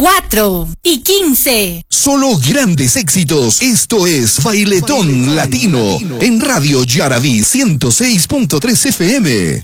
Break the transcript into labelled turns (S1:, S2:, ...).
S1: 4 y 15.
S2: Solo grandes éxitos. Esto es Bailetón Latino en Radio Yaraví 106.3 FM.